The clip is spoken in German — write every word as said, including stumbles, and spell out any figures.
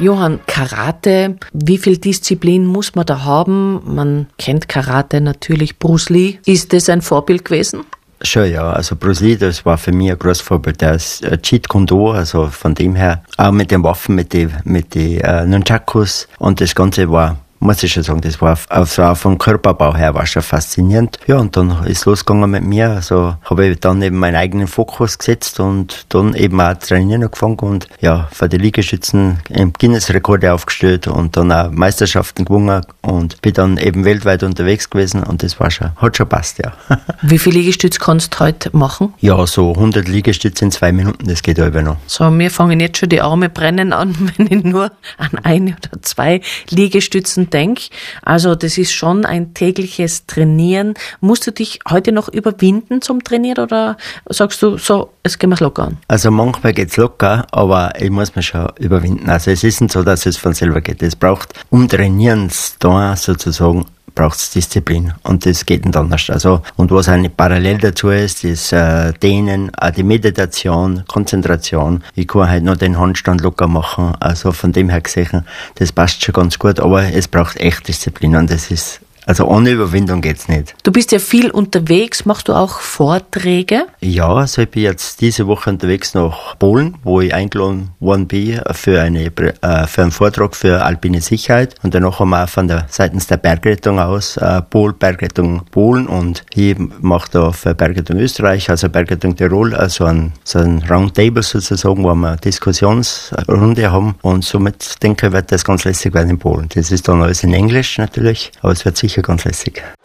Johann, Karate, wie viel Disziplin muss man da haben? Man kennt Karate natürlich, Bruce Lee. Ist das ein Vorbild gewesen? Schon, ja. Also Bruce Lee, das war für mich ein großes Vorbild. Der ist äh, Jeet Kune Do, also von dem her, auch mit den Waffen, mit den mit die, äh, Nunchakus. Und das Ganze war, muss ich schon sagen, das war also vom Körperbau her war schon faszinierend. Ja, und dann ist losgegangen mit mir. Also habe ich dann eben meinen eigenen Fokus gesetzt und dann eben auch trainieren angefangen und ja, für die Liegestützen im Guinness-Rekorde aufgestellt und dann auch Meisterschaften gewonnen und bin dann eben weltweit unterwegs gewesen und das war schon, hat schon passt, ja. Wie viele Liegestütze kannst du heute machen? Ja, so hundert Liegestütze in zwei Minuten, das geht aber noch. So, mir fangen jetzt schon die Arme brennen an, wenn ich nur an ein oder zwei Liegestützen denke. Also das ist schon ein tägliches Trainieren. Musst du dich heute noch überwinden zum Trainieren oder sagst du, so, es gehen wir locker an? Also manchmal geht's locker, aber ich muss mich schon überwinden. Also es ist nicht so, dass es von selber geht. Es braucht, um trainieren da sozusagen, braucht es Disziplin und das geht nicht anders. Also, und was eine parallel dazu ist, ist äh, Dehnen, auch die Meditation, Konzentration. Ich kann halt noch den Handstand locker machen, also von dem her gesehen, das passt schon ganz gut, aber es braucht echt Disziplin und das ist, also ohne Überwindung geht's nicht. Du bist ja viel unterwegs, machst du auch Vorträge? Ja, also ich bin jetzt diese Woche unterwegs nach Polen, wo ich eingeladen worden bin für, eine, äh, für einen Vortrag für alpine Sicherheit. Und danach haben wir auch von der seitens der Bergrettung aus äh, Pol, Bergrettung Polen und ich mache da für Bergrettung Österreich, also Bergrettung Tirol, also ein, so ein Roundtable sozusagen, wo wir eine Diskussionsrunde haben und somit denke ich, wird das ganz lässig werden in Polen. Das ist dann alles in Englisch natürlich, aber es wird sicher ganz lässig.